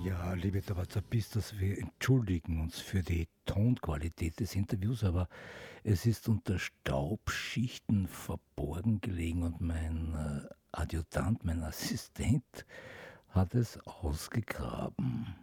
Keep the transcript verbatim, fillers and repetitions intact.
Ja, liebe Tabazapis, wir entschuldigen uns für die Tonqualität des Interviews, aber es ist unter Staubschichten verborgen gelegen und mein äh, Adjutant, mein Assistent hat es ausgegraben.